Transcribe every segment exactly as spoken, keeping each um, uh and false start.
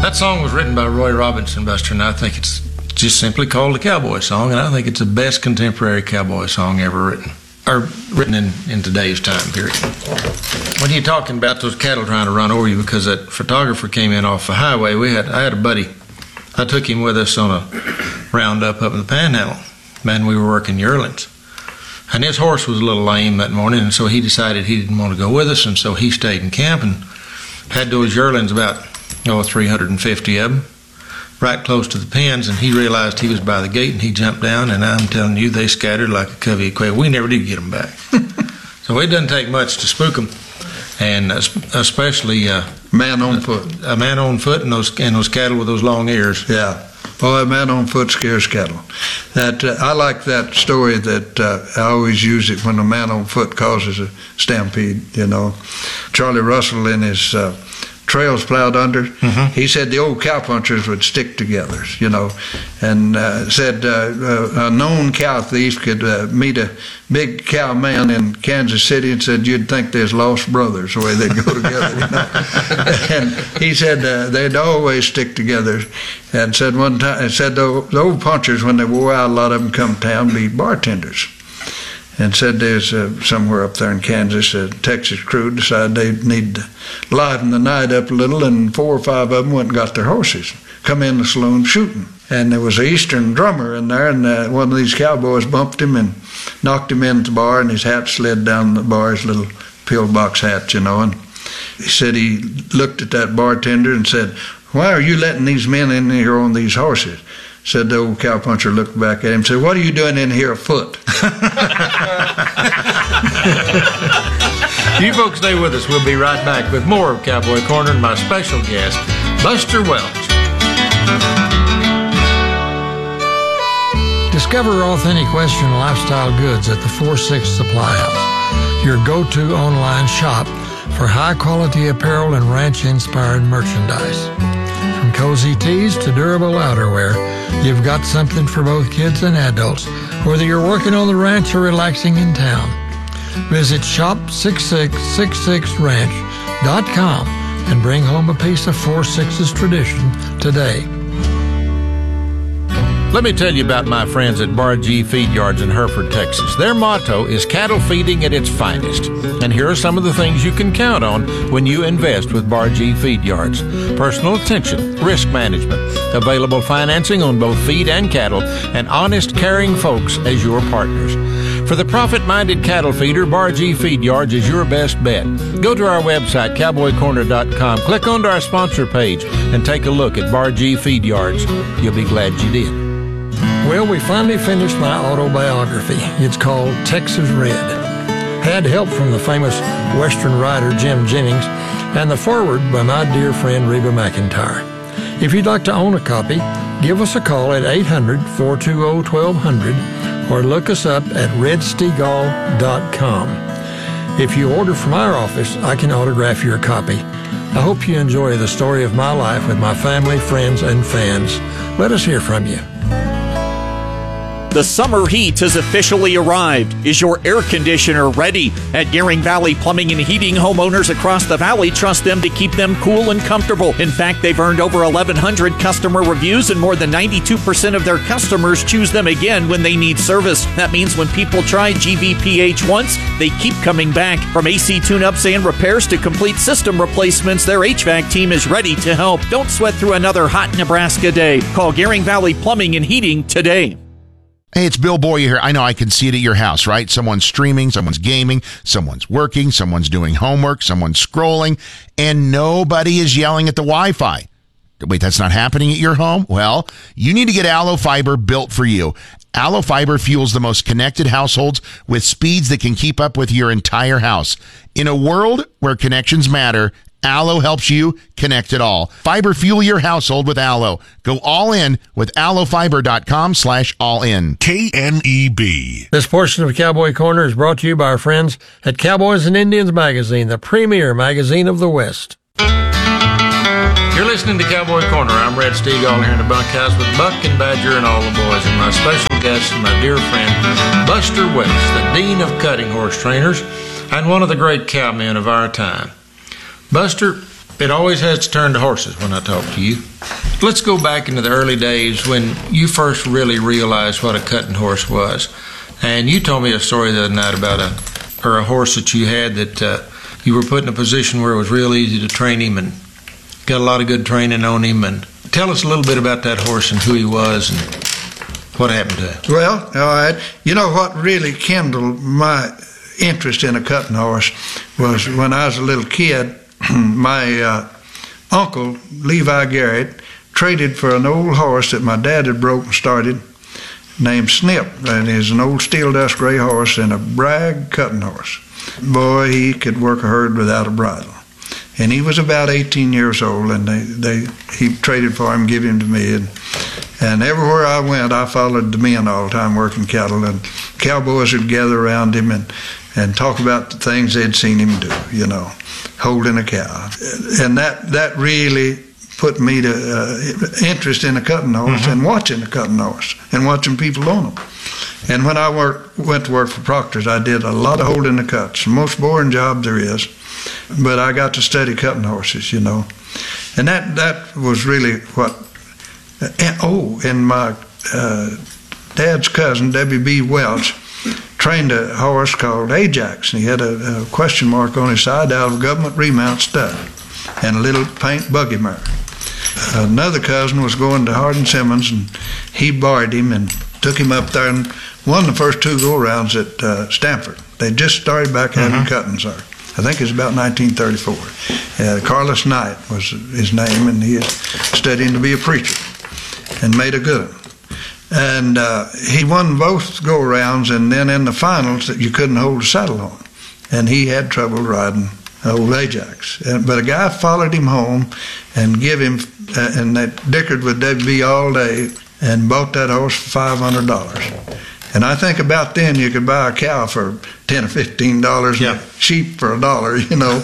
That song was written by Roy Robinson, Buster, and I think it's just simply called a cowboy song, and I think it's the best contemporary cowboy song ever written, or written in, in today's time period. When you're talking about those cattle trying to run over you because that photographer came in off the highway, we had I had a buddy. I took him with us on a roundup up in the Panhandle. Man, we were working yearlings. And his horse was a little lame that morning, and so he decided he didn't want to go with us, and so he stayed in camp and had those yearlings, about, oh, three hundred fifty of them, right close to the pens, and he realized he was by the gate, and he jumped down, and I'm telling you, they scattered like a covey of quail. We never did get them back. So it doesn't take much to spook them, and especially uh, man on foot. A man on foot and those and those cattle with those long ears. Yeah. Boy, a man on foot scares cattle. That uh, I like that story that uh, I always use it when a man on foot causes a stampede, you know. Charlie Russell in his uh, Trails Plowed Under, mm-hmm. he said the old cowpunchers would stick together, you know, and uh, said uh, uh, a known cow thief could uh, meet a big cow man in Kansas City and said you'd think there's lost brothers the way they go together, you know. And he said uh, they'd always stick together, and said one time, said the, the old punchers, when they wore out, a lot of them come to town, be bartenders. And said there's uh, somewhere up there in Kansas, a Texas crew decided they need to liven the night up a little, and four or five of them went and got their horses, come in the saloon shooting. And there was an Eastern drummer in there, and uh, one of these cowboys bumped him and knocked him into the bar, and his hat slid down the bar, his little pillbox hat, you know. And he said he looked at that bartender and said, "Why are you letting these men in here on these horses?" Said the old cowpuncher looked back at him and said, "What are you doing in here afoot?" You folks stay with us. We'll be right back with more of Cowboy Corner and my special guest, Buster Welch. Discover authentic Western lifestyle goods at the four six Supply House, your go-to online shop for high-quality apparel and ranch-inspired merchandise. From cozy tees to durable outerwear, you've got something for both kids and adults, whether you're working on the ranch or relaxing in town. Visit shop six six six six ranch dot com and bring home a piece of four six's tradition today. Let me tell you about my friends at Bar G Feed Yards in Hereford, Texas. Their motto is cattle feeding at its finest. And here are some of the things you can count on when you invest with Bar G Feed Yards. Personal attention, risk management, available financing on both feed and cattle, and honest, caring folks as your partners. For the profit-minded cattle feeder, Bar G Feed Yards is your best bet. Go to our website, cowboy corner dot com, click onto our sponsor page, and take a look at Bar G Feed Yards. You'll be glad you did. Well, we finally finished my autobiography. It's called Texas Red. Had help from the famous Western writer Jim Jennings and the foreword by my dear friend Reba McEntire. If you'd like to own a copy, give us a call at eight hundred, four two zero, one two zero zero or look us up at red stegall dot com. If you order from our office, I can autograph your copy. I hope you enjoy the story of my life with my family, friends, and fans. Let us hear from you. The summer heat has officially arrived. Is your air conditioner ready? At Gearing Valley Plumbing and Heating, homeowners across the valley trust them to keep them cool and comfortable. In fact, they've earned over eleven hundred customer reviews, and more than ninety-two percent of their customers choose them again when they need service. That means when people try G V P H once, they keep coming back. From A C tune-ups and repairs to complete system replacements, their H V A C team is ready to help. Don't sweat through another hot Nebraska day. Call Gearing Valley Plumbing and Heating today. Hey, it's Bill Boyer here. I know I can see it at your house, right? Someone's streaming, someone's gaming, someone's working, someone's doing homework, someone's scrolling, and nobody is yelling at the Wi-Fi. Wait, that's not happening at your home? Well, you need to get Allo Fiber built for you. Allo Fiber fuels the most connected households with speeds that can keep up with your entire house. In a world where connections matter, Allo helps you connect it all. Fiber fuel your household with Allo. Go all in with allo fiber dot com slash all in. K N E B. This portion of Cowboy Corner is brought to you by our friends at Cowboys and Indians Magazine, the premier magazine of the West. You're listening to Cowboy Corner. I'm Red Stegall here in the bunkhouse with Buck and Badger and all the boys, and my special guest, my dear friend, Buster Welch, the Dean of Cutting Horse Trainers and one of the great cowmen of our time. Buster, It always has to turn to horses when I talk to you. Let's go back into the early days when you first really realized what a cutting horse was. And you told me a story the other night about a or a horse that you had that uh, you were put in a position where it was real easy to train him and got a lot of good training on him. And tell us a little bit about that horse and who he was and what happened to him. Well, all right. You know what really kindled my interest in a cutting horse was when I was a little kid. My uh, uncle, Levi Garrett, traded for an old horse that my dad had broke and started named Snip. And he's an old steel dust gray horse and a brag cutting horse. Boy, he could work a herd without a bridle. And he was about eighteen years old, and they, they he traded for him, give him to me. And, and everywhere I went, I followed the men all the time working cattle, and cowboys would gather around him and, and talk about the things they'd seen him do, you know, holding a cow. And that, that really put me to uh, interest in a cutting horse mm-hmm. and watching a cutting horse and watching people on them. And when I work, went to work for Proctor's, I did a lot of holding the cuts, the most boring job there is. But I got to study cutting horses, you know. And that, that was really what, and, oh, and my uh, dad's cousin, W B Welch, trained a horse called Ajax, and he had a, a question mark on his side out of a government remount stud and a little paint buggy mare. Another cousin was going to Hardin Simmons, and he borrowed him and took him up there and won the first two go-rounds at uh, Stanford. They just started back having mm-hmm. cuttings there. I think it was about nineteen thirty-four. Uh, Carlos Knight was his name, and he was studying to be a preacher and made a good one. And uh, he won both go-rounds, and then in the finals that you couldn't hold a saddle on. And he had trouble riding old Ajax. And, but a guy followed him home and give him, uh, and they dickered with W B all day and bought that horse for five hundred dollars. And I think about then you could buy a cow for ten or fifteen dollars, yeah. and a sheep for a dollar, you know.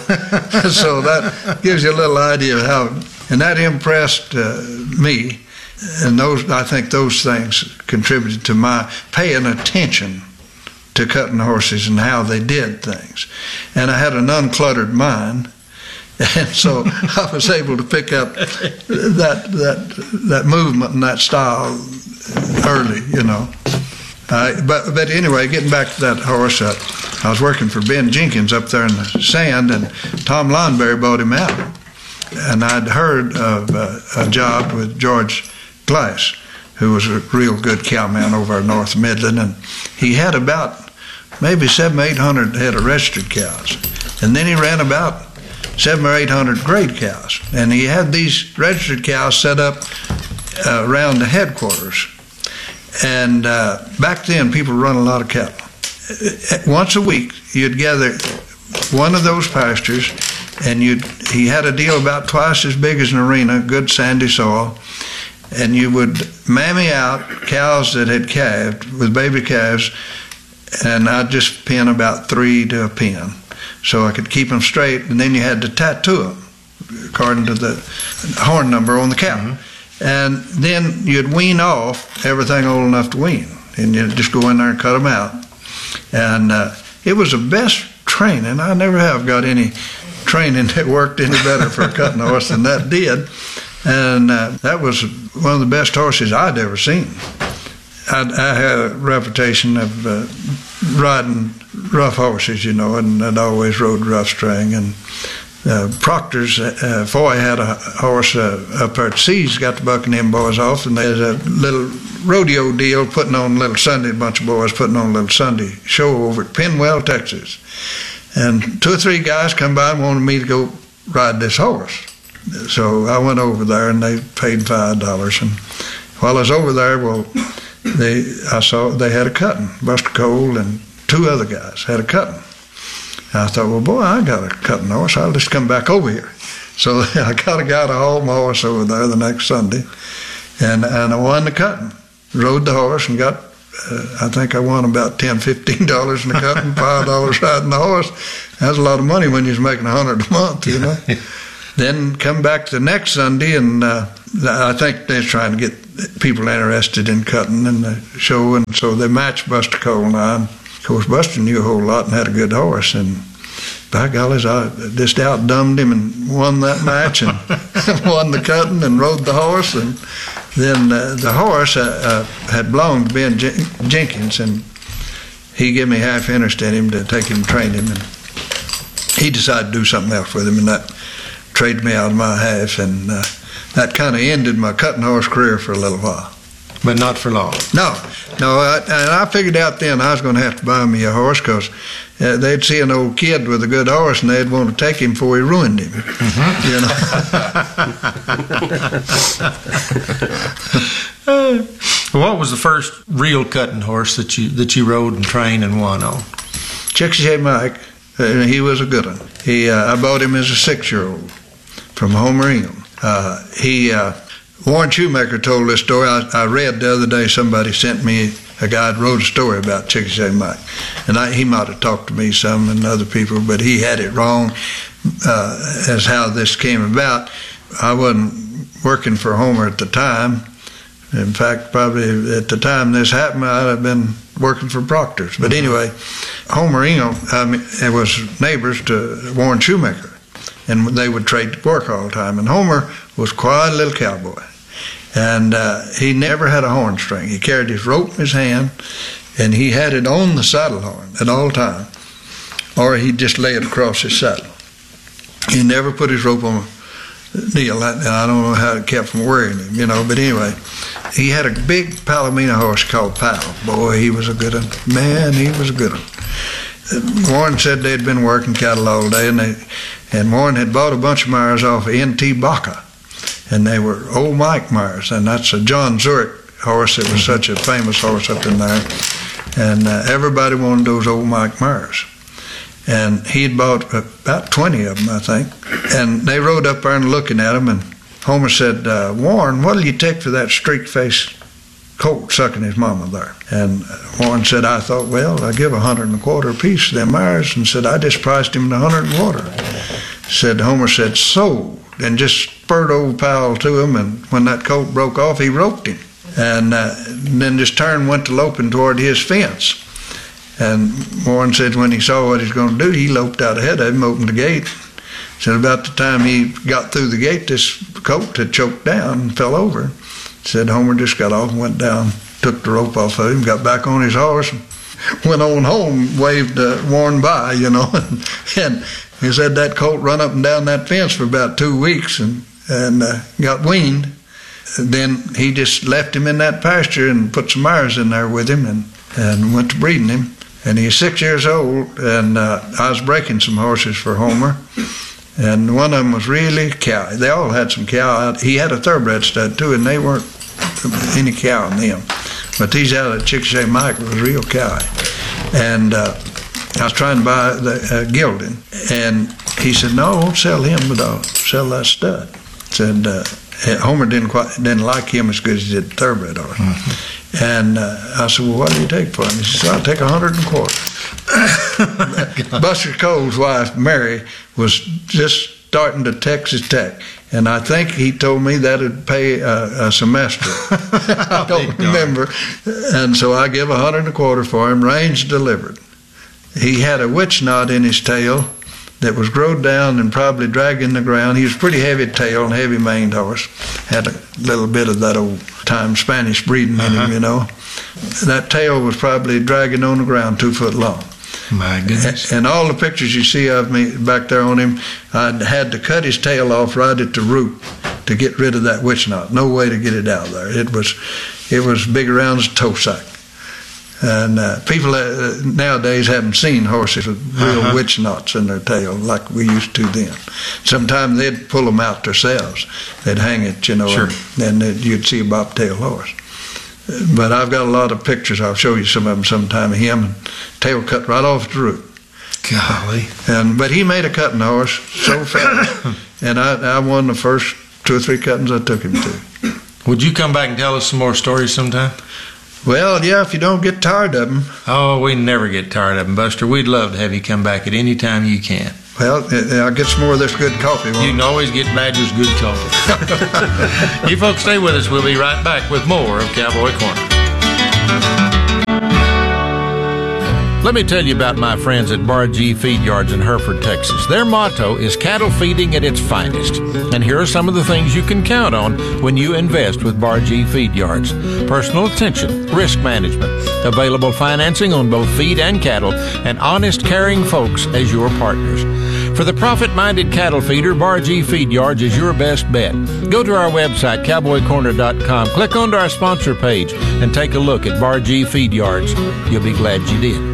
So that gives you a little idea of how, and that impressed uh, me. And those, I think those things contributed to my paying attention to cutting horses and how they did things. And I had an uncluttered mind, and so I was able to pick up that that that movement and that style early, you know. Uh, but but anyway, getting back to that horse, uh, I was working for Ben Jenkins up there in the sand, and Tom Lonberry bought him out. And I'd heard of uh, a job with George Glass, who was a real good cowman over in North Midland, and he had about maybe seven, eight hundred head of registered cows, and then he ran about seven or eight hundred grade cows, and he had these registered cows set up uh, around the headquarters. And uh, back then, people run a lot of cattle. Once a week, you'd gather one of those pastures, and you'd he had a deal about twice as big as an arena, good sandy soil. And you would mammy out cows that had calved with baby calves, and I'd just pin about three to a pin so I could keep them straight, and then you had to tattoo them according to the horn number on the cow. Mm-hmm. And then you'd wean off everything old enough to wean, and you'd just go in there and cut them out. And uh, it was the best training. I never have got any training that worked any better for a cutting horse than that did. And uh, that was one of the best horses I'd ever seen. I, I had a reputation of uh, riding rough horses, you know, and I'd always rode rough string. And uh, Proctor's, uh, Foy had a horse uh, up there at Seas, got the Buckingham boys off, and there's a little rodeo deal putting on a little Sunday, a bunch of boys putting on a little Sunday show over at Penwell, Texas. And two or three guys come by and wanted me to go ride this horse. So I went over there, and they paid five dollars. And while I was over there, well, they I saw they had a cutting. Buster Cole and two other guys had a cutting. And I thought, well, boy, I got a cutting horse. I'll just come back over here. So I got a guy to haul my horse over there the next Sunday, and and I won the cutting. Rode the horse and got, uh, I think I won about ten, fifteen dollars in the cutting, five dollars riding the horse. That's a lot of money when you're making a hundred a month, you know. Then come back the next Sunday, and uh, I think they're trying to get people interested in cutting and the show, and so they matched Buster Cole and I. Of course, Buster knew a whole lot and had a good horse, and by golly, I just outdumbed him and won that match and won the cutting and rode the horse. And then uh, the horse uh, uh, had belonged to Ben Jen- Jenkins, and he gave me half interest in him to take him and train him. And he decided to do something else with him, and that traded me out of my half. And uh, that kind of ended my cutting horse career for a little while. But not for long. No, no, I, and I figured out then I was going to have to buy me a horse because uh, they'd see an old kid with a good horse and they'd want to take him before he ruined him. Mm-hmm. You know. What was the first real cutting horse that you that you rode and trained and won on? Chickasha Mike. Uh, he was a good one. He, uh, I bought him as a six-year-old from Homer Ingham. Uh, he. Uh, Warren Shoemaker told this story. I, I read the other day, somebody sent me, a guy that wrote a story about Chickasha Mike. And I, he might have talked to me some and other people, but he had it wrong uh, as how this came about. I wasn't working for Homer at the time. In fact, probably at the time this happened, I'd have been working for Proctor's. But anyway, Homer Ingham, I mean, it was neighbors to Warren Shoemaker, and they would trade work all the time. And Homer was quite a little cowboy. And uh, he never had a horn string. He carried his rope in his hand, and he had it on the saddle horn at all time, or he'd just lay it across his saddle. He never put his rope on a kneel, and I don't know how it kept from wearing him, you know. But anyway, he had a big Palomino horse called Pal. Boy, he was a good one. Man, he was a good one. Warren said they'd been working cattle all day, and they, and Warren had bought a bunch of mares off of N T Baca. And they were old Mike mares, and that's a John Zurich horse that was such a famous horse up in there. And uh, everybody wanted those old Mike mares. And he'd bought about twenty of them, I think. And they rode up there and looking at them, and Homer said, uh, Warren, what'll you take for that streak-faced colt sucking his mama there? And Warren said, I thought, well, I'll give a hundred and a quarter apiece to them mares, and said, I just priced him at a hundred and a quarter. Said, Homer said, sold. And just spurred old Powell to him, and when that colt broke off, he roped him. And uh, then just turned and went to loping toward his fence. And Warren said when he saw what he was going to do, he loped out ahead of him, opened the gate. Said about the time he got through the gate, this colt had choked down and fell over. Said Homer just got off and went down, took the rope off of him, got back on his horse, and went on home, waved uh, Warren by, you know. and, and he said that colt run up and down that fence for about two weeks and, and uh, got weaned. Then he just left him in that pasture and put some mares in there with him and, and went to breeding him. And he's six years old, and uh, I was breaking some horses for Homer. And one of them was really cow. They all had some cow. He had a thoroughbred stud too, and they weren't any cow in them. But these out of Chickasha Mike was real cow. And uh, I was trying to buy the uh, Gilding, and he said, "No, I won't sell him, but I'll sell that stud." Said uh, Homer didn't quite didn't like him as good as he did the thoroughbred horse. Mm-hmm. And uh, I said, "Well, what do you take for him?" He said, "I'll take a hundred and a quarter." Buster Cole's wife, Mary, was just starting to Texas Tech, and I think he told me that'd pay a, a semester. I don't remember. And so I give a hundred and a quarter for him, range delivered. He had a witch knot in his tail that was growed down and probably dragging the ground. He was pretty heavy tail and heavy maned horse. Had a little bit of that old time Spanish breeding in uh-huh. him, you know. That tail was probably dragging on the ground two foot long. My goodness. And all the pictures you see of me back there on him, I had to cut his tail off right at the root to get rid of that witch knot. No way to get it out of there. It was, it was big around as a toe sack. And uh, people uh, nowadays haven't seen horses with real uh-huh. witch knots in their tail like we used to then. Sometimes they'd pull them out themselves. They'd hang it, you know, sure. and then you'd see a bobtail horse. But I've got a lot of pictures. I'll show you some of them sometime of him, and tail cut right off the root. Golly. And but he made a cutting horse so fast, and I, I won the first two or three cuttings I took him to. Would you come back and tell us some more stories sometime? Well, yeah, if you don't get tired of them. Oh, we never get tired of them, Buster. We'd love to have you come back at any time you can. Well, I'll get some more of this good coffee. You can always get Badger's good coffee. You folks stay with us. We'll be right back with more of Cowboy Corner. Let me tell you about my friends at Bar G Feed Yards in Hereford, Texas. Their motto is cattle feeding at its finest. And here are some of the things you can count on when you invest with Bar G Feed Yards. Personal attention, risk management, available financing on both feed and cattle, and honest, caring folks as your partners. For the profit-minded cattle feeder, Bar G Feed Yards is your best bet. Go to our website, cowboy corner dot com, click onto our sponsor page, and take a look at Bar G Feed Yards. You'll be glad you did.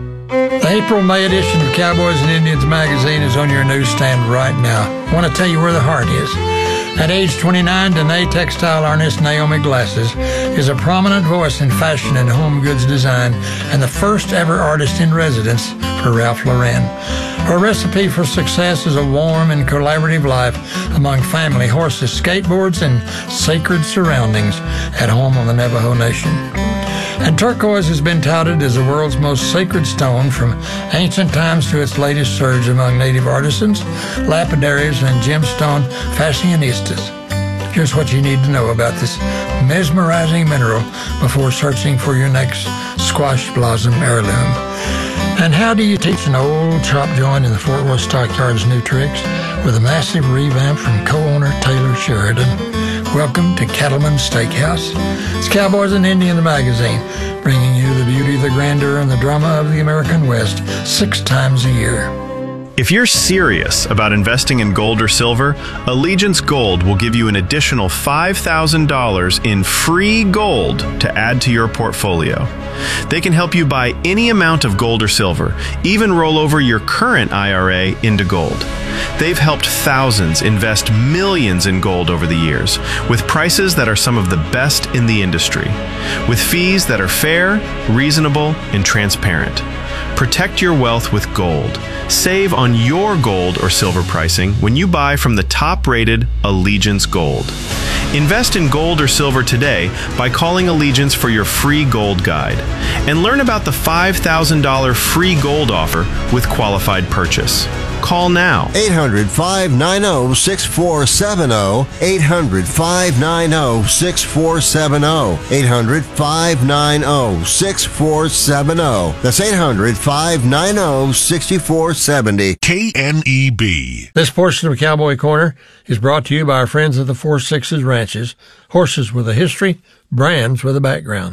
The April-May edition of Cowboys and Indians magazine is on your newsstand right now. I want to tell you where the heart is. At age twenty-nine, Danae textile artist Naomi Glasses is a prominent voice in fashion and home goods design and the first ever artist in residence for Ralph Lauren. Her recipe for success is a warm and collaborative life among family, horses, skateboards, and sacred surroundings at home on the Navajo Nation. And turquoise has been touted as the world's most sacred stone from ancient times to its latest surge among native artisans, lapidaries, and gemstone fashionistas. Here's what you need to know about this mesmerizing mineral before searching for your next squash blossom heirloom. And how do you teach an old chop joint in the Fort Worth Stockyards new tricks with a massive revamp from co-owner Taylor Sheridan? Welcome to Cattleman's Steakhouse. It's Cowboys and Indians magazine, bringing you the beauty, the grandeur, and the drama of the American West six times a year. If you're serious about investing in gold or silver, Allegiance Gold will give you an additional five thousand dollars in free gold to add to your portfolio. They can help you buy any amount of gold or silver, even roll over your current I R A into gold. They've helped thousands invest millions in gold over the years, with prices that are some of the best in the industry, with fees that are fair, reasonable, and transparent. Protect your wealth with gold. Save on your gold or silver pricing when you buy from the top-rated Allegiance Gold. Invest in gold or silver today by calling Allegiance for your free gold guide. And learn about the five thousand dollars free gold offer with qualified purchase. Call now. eight hundred, five nine zero, six four seven zero. eight hundred, five nine zero, six four seven zero. eight hundred, five nine zero, six four seven zero. That's eight hundred, five nine zero, six four seven zero. K N E B. This portion of Cowboy Corner is brought to you by our friends at the Four Sixes Ranches. Horses with a history, brands with a background.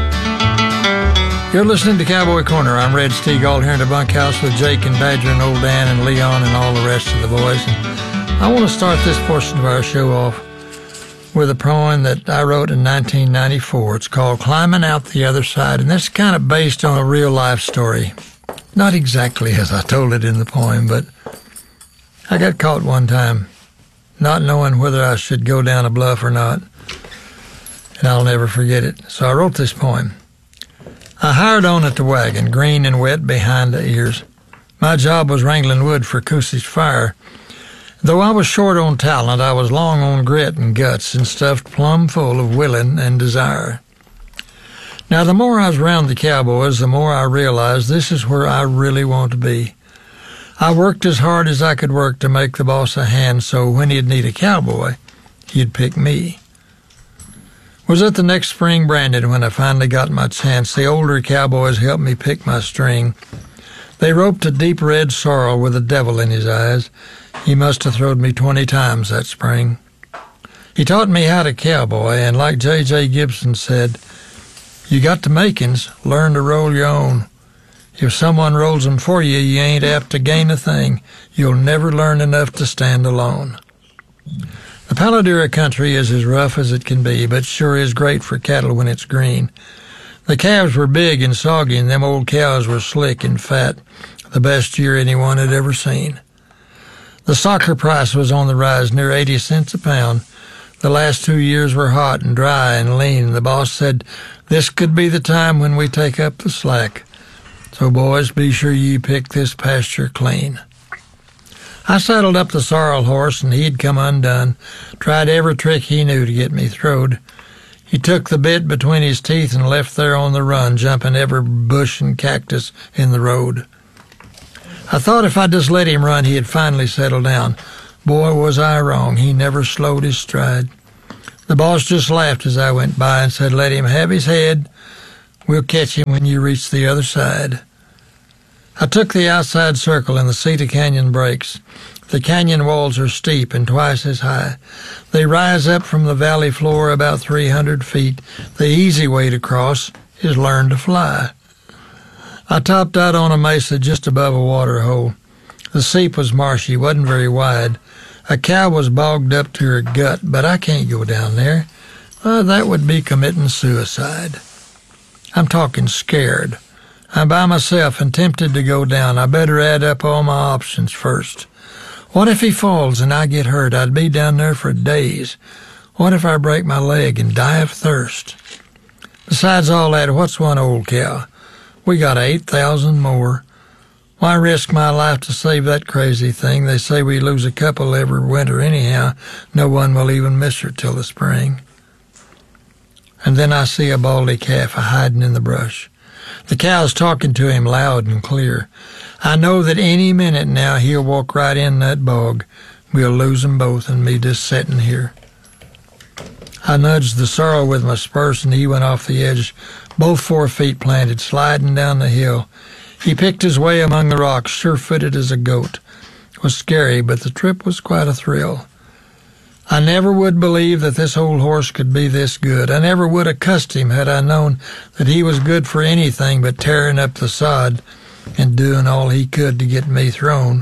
You're listening to Cowboy Corner. I'm Red Steagall here in the bunkhouse with Jake and Badger and Old Dan and Leon and all the rest of the boys. And I want to start this portion of our show off with a poem that I wrote in nineteen ninety-four. It's called Climbing Out the Other Side, and this is kind of based on a real-life story. Not exactly as I told it in the poem, but I got caught one time not knowing whether I should go down a bluff or not, and I'll never forget it. So I wrote this poem. I hired on at the wagon, green and wet behind the ears. My job was wrangling wood for Coosie's fire. Though I was short on talent, I was long on grit and guts and stuffed plumb full of willing and desire. Now, the more I was around the cowboys, the more I realized this is where I really want to be. I worked as hard as I could work to make the boss a hand, so when he'd need a cowboy, he'd pick me. Was at the next spring branding when I finally got my chance. The older cowboys helped me pick my string. They roped a deep red sorrel with a devil in his eyes. He must have throwed me twenty times that spring. He taught me how to cowboy, and like J J Gibson said, you got the makings, learn to roll your own. If someone rolls them for you, you ain't apt to gain a thing. You'll never learn enough to stand alone. The Palo Duro country is as rough as it can be, but sure is great for cattle when it's green. The calves were big and soggy, and them old cows were slick and fat, the best year anyone had ever seen. The stocker price was on the rise, near eighty cents a pound. The last two years were hot and dry and lean. The boss said, this could be the time when we take up the slack. So, boys, be sure you pick this pasture clean. I saddled up the sorrel horse, and he'd come undone, tried every trick he knew to get me throwed. He took the bit between his teeth and left there on the run, jumping every bush and cactus in the road. I thought if I just let him run, he'd finally settle down. Boy, was I wrong. He never slowed his stride. The boss just laughed as I went by and said, let him have his head. We'll catch him when you reach the other side. I took the outside circle and the Cedar Canyon breaks. The canyon walls are steep and twice as high. They rise up from the valley floor about three hundred feet. The easy way to cross is learn to fly. I topped out on a mesa just above a water hole. The seep was marshy, wasn't very wide. A cow was bogged up to her gut, but I can't go down there. Uh, that would be committing suicide. I'm talking scared. I'm by myself and tempted to go down. I better add up all my options first. What if he falls and I get hurt? I'd be down there for days. What if I break my leg and die of thirst? Besides all that, what's one old cow? We got eight thousand more. Why risk my life to save that crazy thing? They say we lose a couple every winter anyhow. No one will even miss her till the spring. And then I see a baldy calf a-hiding in the brush. The cow's talking to him loud and clear. I know that any minute now he'll walk right in that bog. We'll lose 'em both and me just sitting here. I nudged the sorrel with my spurs and he went off the edge, both four feet planted, sliding down the hill. He picked his way among the rocks, sure-footed as a goat. It was scary, but the trip was quite a thrill. I never would believe that this old horse could be this good. I never would have cussed him had I known that he was good for anything but tearing up the sod and doing all he could to get me thrown.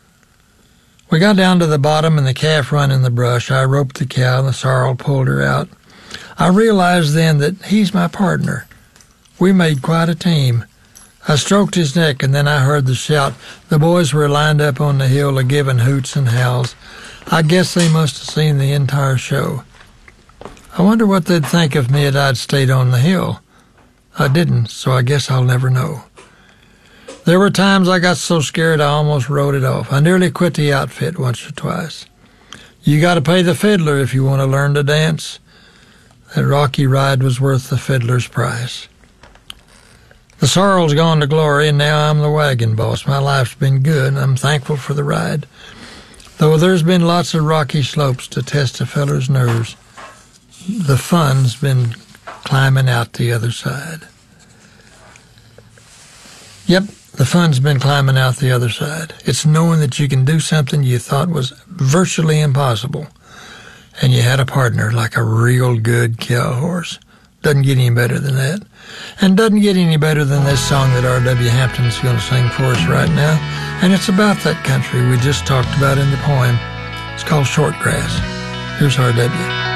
We got down to the bottom and the calf run in the brush. I roped the cow and the sorrel pulled her out. I realized then that he's my partner. We made quite a team. I stroked his neck and then I heard the shout. The boys were lined up on the hill a-giving hoots and howls. I guess they must have seen the entire show. I wonder what they'd think of me if I'd stayed on the hill. I didn't, so I guess I'll never know. There were times I got so scared I almost wrote it off. I nearly quit the outfit once or twice. You got to pay the fiddler if you want to learn to dance. That rocky ride was worth the fiddler's price. The sorrel's gone to glory, and now I'm the wagon boss. My life's been good, and I'm thankful for the ride. Though there's been lots of rocky slopes to test a feller's nerves, the fun's been climbing out the other side. Yep, the fun's been climbing out the other side. It's knowing that you can do something you thought was virtually impossible, and you had a partner like a real good cow horse. Doesn't get any better than that. And doesn't get any better than this song that R W Hampton's going to sing for us right now. And it's about that country we just talked about in the poem. It's called Shortgrass. Here's R W